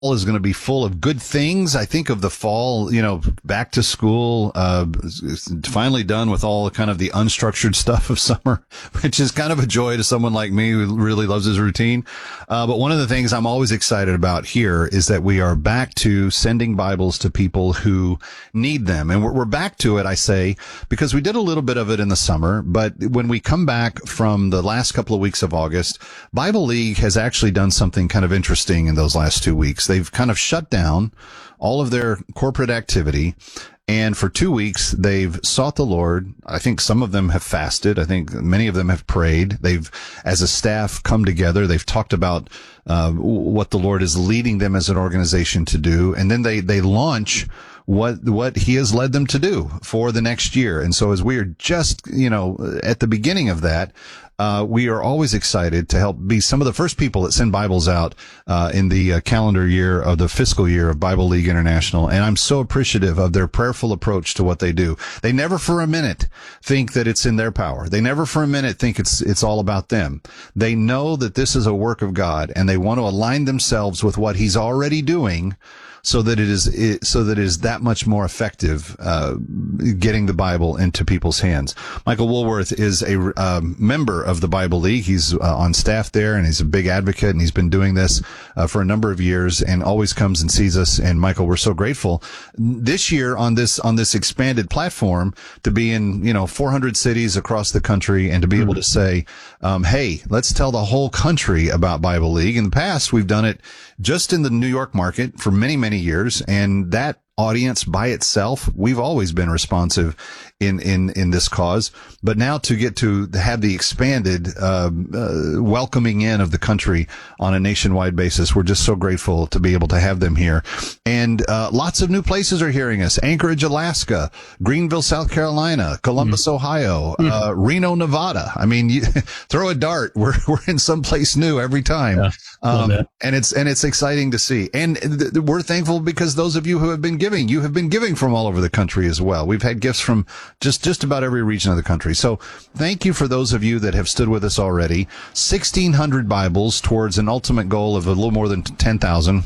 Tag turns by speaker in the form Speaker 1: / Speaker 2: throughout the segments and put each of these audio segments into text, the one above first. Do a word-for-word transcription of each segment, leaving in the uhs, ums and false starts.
Speaker 1: is going to be full of good things. I think of the fall, you know, back to school, uh, finally done with all kind of the unstructured stuff of summer, which is kind of a joy to someone like me who really loves his routine. Uh, but one of the things I'm always excited about here is that we are back to sending Bibles to people who need them. And we're, we're back to it, I say, because we did a little bit of it in the summer. But when we come back from the last couple of weeks of August, Bible League has actually done something kind of interesting in those last two weeks. They've kind of shut down all of their corporate activity. And for two weeks, they've sought the Lord. I think some of them have fasted. I think many of them have prayed. They've, as a staff, come together. They've talked about uh, what the Lord is leading them as an organization to do. And then they, they launch what, what he has led them to do for the next year. And so as we are just, you know, at the beginning of that, Uh, we are always excited to help be some of the first people that send Bibles out uh, in the uh, calendar year of the fiscal year of Bible League International. And I'm so appreciative of their prayerful approach to what they do. They never for a minute think that it's in their power. They never for a minute think it's it's all about them. They know that this is a work of God, and they want to align themselves with what he's already doing, so that it is it, so that it is that much more effective uh getting the Bible into people's hands. Michael Woolworth is a uh, member of the Bible League. He's uh, on staff there, and he's a big advocate, and he's been doing this uh, for a number of years, and always comes and sees us. And Michael, we're so grateful this year on this on this expanded platform to be in, you know, four hundred cities across the country, and to be able to say, um, hey, let's tell the whole country about Bible League. In the past, we've done it just in the New York market for many, many years, and that audience by itself, we've always been responsive in, in, in this cause. But now to get to have the expanded, uh, uh, welcoming in of the country on a nationwide basis, we're just so grateful to be able to have them here. And, uh, lots of new places are hearing us. Anchorage, Alaska, Greenville, South Carolina, Columbus, mm. Ohio, mm. uh, Reno, Nevada. I mean, you throw a dart. We're, we're in someplace new every time. Yeah, um, and it's, and it's exciting to see. And th- th- we're thankful because those of you who have been giving, you have been giving from all over the country as well. We've had gifts from just, just about every region of the country. So thank you for those of you that have stood with us already. sixteen hundred Bibles towards an ultimate goal of a little more than ten thousand.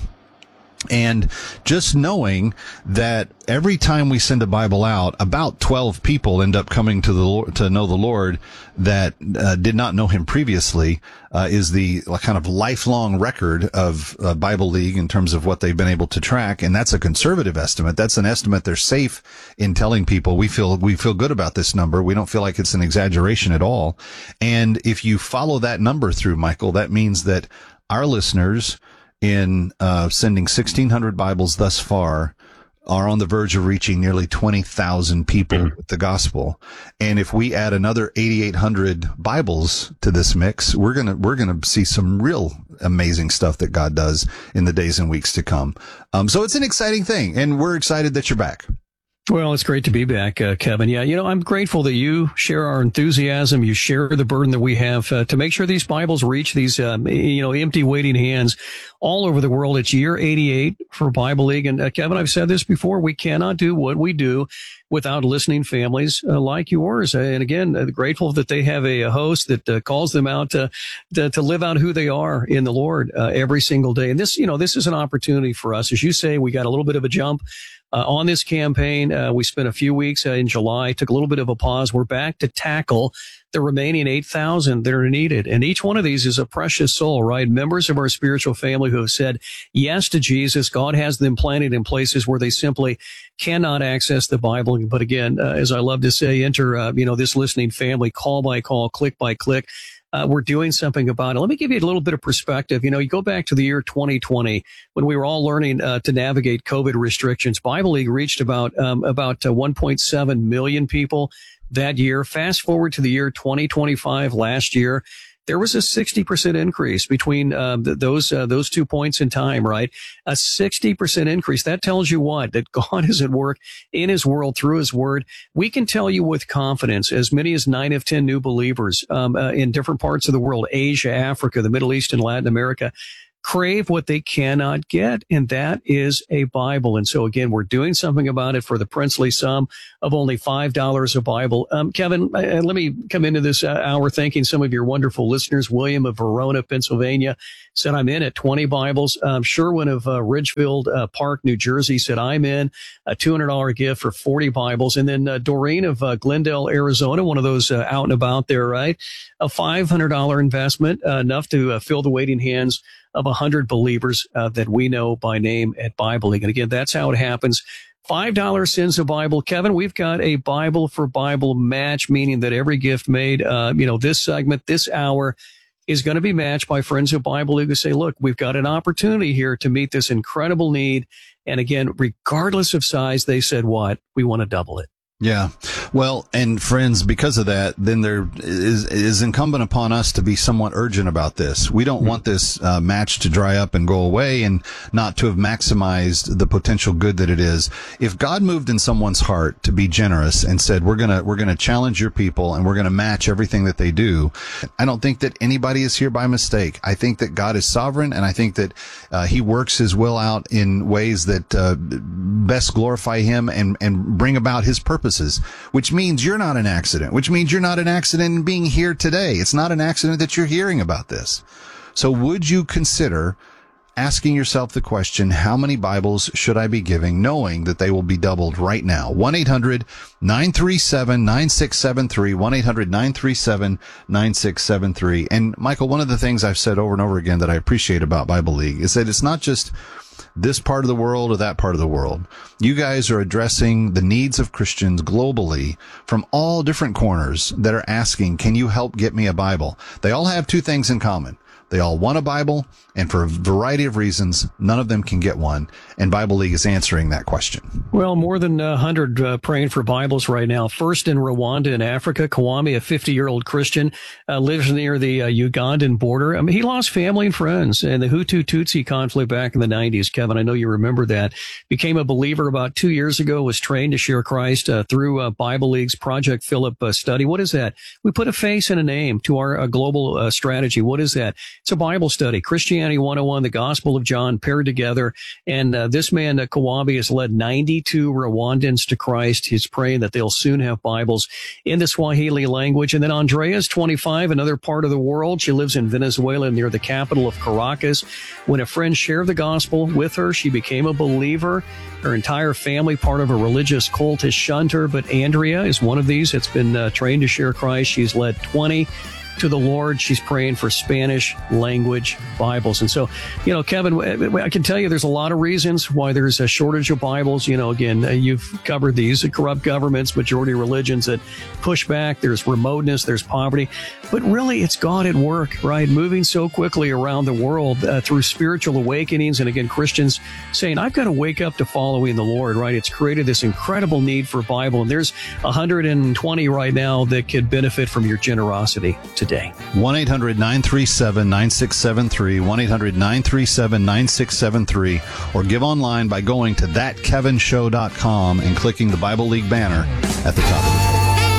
Speaker 1: And just knowing that every time we send a Bible out, about twelve people end up coming to the Lord, to know the Lord that uh, did not know him previously, uh, is the kind of lifelong record of uh, Bible League in terms of what they've been able to track. And that's a conservative estimate. That's an estimate they're safe in telling people. We feel, we feel good about this number. We don't feel like it's an exaggeration at all. And if you follow that number through, Michael, that means that our listeners in uh sending sixteen hundred Bibles thus far are on the verge of reaching nearly twenty thousand people mm-hmm. with the gospel. And if we add another eighty-eight hundred Bibles to this mix, we're going to we're going to see some real amazing stuff that God does in the days and weeks to come. Um so it's an exciting thing, and we're excited that you're back.
Speaker 2: Well, it's great to be back, uh, Kevin. Yeah, you know, I'm grateful that you share our enthusiasm. You share the burden that we have uh, to make sure these Bibles reach these, um, you know, empty waiting hands all over the world. It's year eighty-eight for Bible League. And uh, Kevin, I've said this before, we cannot do what we do without listening families uh, like yours. And again, uh, grateful that they have a, a host that uh, calls them out to, to, to live out who they are in the Lord uh, every single day. And this, you know, this is an opportunity for us. As you say, we got a little bit of a jump Uh, on this campaign. Uh, we spent a few weeks uh, in July, took a little bit of a pause. We're back to tackle the remaining eight thousand that are needed. And each one of these is a precious soul, right? Members of our spiritual family who have said yes to Jesus. God has them planted in places where they simply cannot access the Bible. But again, uh, as I love to say, enter, uh, you know, this listening family, call by call, click by click. Uh, we're doing something about it. Let me give you a little bit of perspective. You know, you go back to the year twenty twenty when we were all learning uh, to navigate COVID restrictions. Bible League reached about um, about uh, one point seven million people that year. Fast forward to the year twenty twenty-five, last year, there was a sixty percent increase between uh, th- those uh, those two points in time, right? A sixty percent increase. That tells you what? That God is at work in his world through his word. We can tell you with confidence, as many as nine of ten new believers um, uh, in different parts of the world, Asia, Africa, the Middle East, and Latin America, crave what they cannot get, and that is a Bible. And so, again, we're doing something about it for the princely sum of only five dollars a Bible. Um, Kevin, uh, let me come into this uh, hour thanking some of your wonderful listeners. William of Verona, Pennsylvania, said, I'm in at twenty Bibles. Um, Sherwin of uh, Ridgefield uh, Park, New Jersey, said, I'm in. A two hundred dollars gift for forty Bibles. And then uh, Doreen of uh, Glendale, Arizona, one of those uh, out and about there, right? A five hundred dollars investment, uh, enough to uh, fill the waiting hands of one hundred believers uh, that we know by name at Bible League. And again, that's how it happens. five dollars sends a Bible. Kevin, we've got a Bible for Bible match, meaning that every gift made, uh, you know, this segment, this hour, is going to be matched by friends of Bible League who say, look, we've got an opportunity here to meet this incredible need. And again, regardless of size, they said, what? We want to double it.
Speaker 1: Yeah. Well, and friends, because of that, then there is, is incumbent upon us to be somewhat urgent about this. We don't mm-hmm. want this uh, match to dry up and go away and not to have maximized the potential good that it is. If God moved in someone's heart to be generous and said, we're going to, we're going to challenge your people and we're going to match everything that they do, I don't think that anybody is here by mistake. I think that God is sovereign, and I think that uh, he works his will out in ways that uh, best glorify him and, and bring about his purpose. Which means you're not an accident, which means you're not an accident in being here today. It's not an accident that you're hearing about this. So would you consider asking yourself the question, how many Bibles should I be giving, knowing that they will be doubled right now? one eight hundred nine three seven nine six seven three, one eight hundred nine three seven nine six seven three. And Michael, one of the things I've said over and over again that I appreciate about Bible League is that it's not just this part of the world or that part of the world. You guys are addressing the needs of Christians globally from all different corners that are asking, can you help get me a Bible? They all have two things in common. They all want a Bible, and for a variety of reasons, none of them can get one. And Bible League is answering that question.
Speaker 2: Well, more than one hundred uh, praying for Bibles right now. First in Rwanda in Africa, Kawami, a fifty-year-old Christian, uh, lives near the uh, Ugandan border. I mean, he lost family and friends in the Hutu-Tutsi conflict back in the nineties. Kevin, I know you remember that. Became a believer about two years ago, was trained to share Christ uh, through uh, Bible League's Project Philip uh, study. What is that? We put a face and a name to our uh, global uh, strategy. What is that? It's a Bible study, Christianity one oh one, the Gospel of John paired together. And uh, this man, uh, Kawabi, has led ninety-two Rwandans to Christ. He's praying that they'll soon have Bibles in the Swahili language. And then Andrea's twenty-five, another part of the world. She lives in Venezuela near the capital of Caracas. When a friend shared the gospel with her, she became a believer. Her entire family, part of a religious cult, has shunned her. But Andrea is one of these that's been uh, trained to share Christ. She's led twenty to the Lord. She's praying for Spanish language Bibles. And so, you know, Kevin, I can tell you there's a lot of reasons why there's a shortage of Bibles. You know, again, you've covered these corrupt governments, majority religions that push back. There's remoteness, there's poverty. But really, it's God at work, right? Moving so quickly around the world uh, through spiritual awakenings. And again, Christians saying, I've got to wake up to following the Lord, right? It's created this incredible need for Bible. And there's one hundred twenty right now that could benefit from your generosity today.
Speaker 1: one eight hundred nine three seven nine six seven three, one eight hundred nine three seven nine six seven three, or give online by going to that kevin show dot com and clicking the Bible League banner at the top of the page.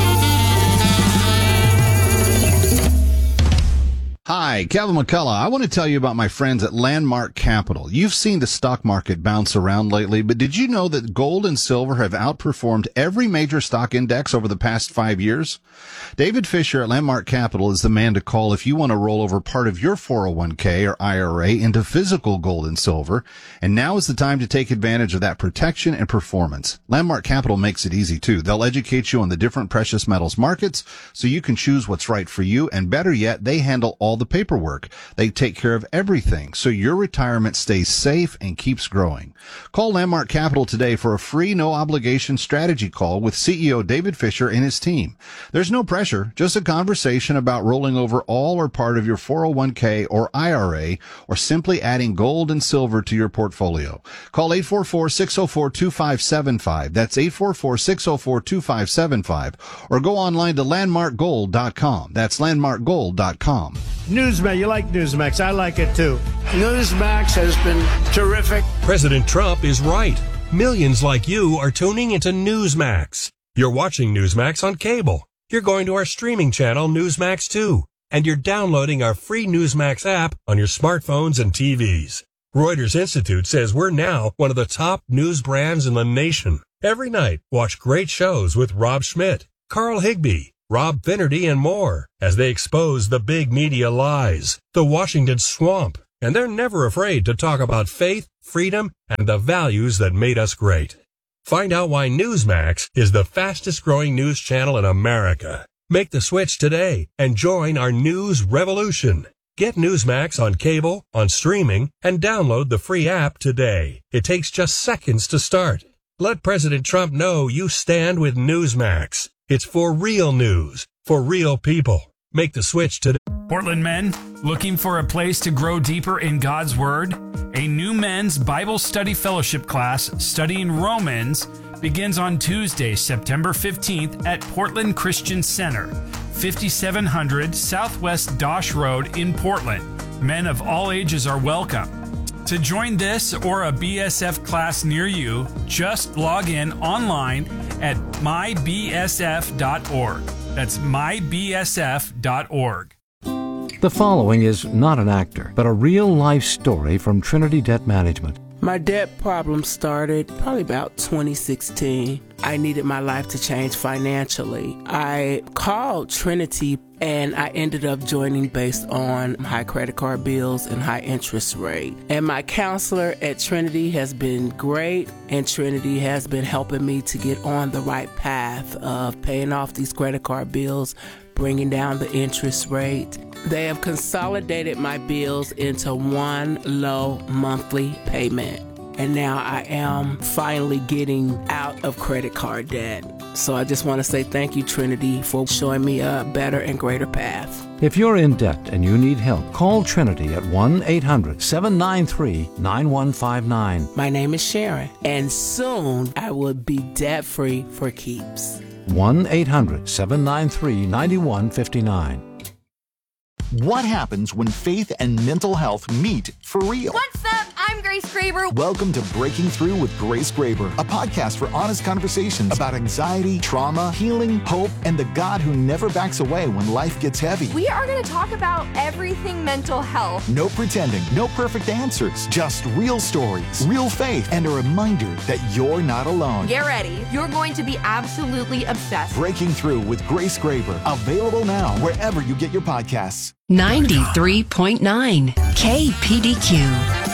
Speaker 1: Hi, Kevin McCullough. I want to tell you about my friends at Landmark Capital. You've seen the stock market bounce around lately, but did you know that gold and silver have outperformed every major stock index over the past five years? David Fisher at Landmark Capital is the man to call if you want to roll over part of your four oh one k or I R A into physical gold and silver. And now is the time to take advantage of that protection and performance. Landmark Capital makes it easy too. They'll educate you on the different precious metals markets so you can choose what's right for you. And better yet, they handle all the paperwork. They take care of everything so your retirement stays safe and keeps growing. Call Landmark Capital today for a free, no obligation strategy call with C E O David Fisher and his team. There's no pressure, just a conversation about rolling over all or part of your four oh one k or I R A, or simply adding gold and silver to your portfolio. Call eight four four, six oh four, two five seven five. That's eight four four, six oh four, two five seven five. Or go online to landmark gold dot com. That's landmark gold dot com.
Speaker 3: Newsmax, you like Newsmax. I like it too. Newsmax has been terrific.
Speaker 4: President Trump is right. Millions like you are tuning into Newsmax. You're watching Newsmax on cable. You're going to our streaming channel, Newsmax two. and you're downloading our free Newsmax app on your smartphones and T Vs. Reuters Institute says we're now one of the top news brands in the nation. Every night, watch great shows with Rob Schmidt, Carl Higbie, Rob Finnerty, and more as they expose the big media lies, the Washington swamp, and they're never afraid to talk about faith, freedom, and the values that made us great. Find out why Newsmax is the fastest growing news channel in America. Make the switch today and join our news revolution. Get Newsmax on cable, on streaming, and download the free app today. It takes just seconds to start. Let President Trump know you stand with Newsmax. It's for real news, for real people. Make the switch today.
Speaker 5: Portland men, looking for a place to grow deeper in God's Word? A new men's Bible study fellowship class studying Romans begins on Tuesday, September fifteenth at Portland Christian Center, fifty-seven hundred Southwest Dosh Road in Portland. Men of all ages are welcome. To join this or a B S F class near you, just log in online at my b s f dot org. That's my b s f dot org.
Speaker 6: The following is not an actor, but a real-life story from Trinity Debt Management.
Speaker 7: My debt problem started probably about twenty sixteen. I needed my life to change financially. I called Trinity and I ended up joining based on high credit card bills and high interest rate. And my counselor at Trinity has been great, and Trinity has been helping me to get on the right path of paying off these credit card bills, bringing down the interest rate. They have consolidated my bills into one low monthly payment. And now I am finally getting out of credit card debt. So I just want to say thank you, Trinity, for showing me a better and greater path.
Speaker 6: If you're in debt and you need help, call Trinity at one eight hundred seven nine three nine one five nine.
Speaker 7: My name is Sharon, and soon I will be debt-free for keeps.
Speaker 6: one eight hundred seven nine three nine one five nine.
Speaker 8: What happens when faith and mental health meet for real?
Speaker 9: What's up? I'm Grace Graber.
Speaker 8: Welcome to Breaking Through with Grace Graber, a podcast for honest conversations about anxiety, trauma, healing, hope, and the God who never backs away when life gets heavy.
Speaker 9: We are going to talk about everything mental health.
Speaker 8: No pretending, no perfect answers, just real stories, real faith, and a reminder that you're not alone.
Speaker 9: Get ready. You're going to be absolutely obsessed.
Speaker 8: Breaking Through with Grace Graber, available now wherever you get your podcasts.
Speaker 10: ninety-three point nine K P D Q.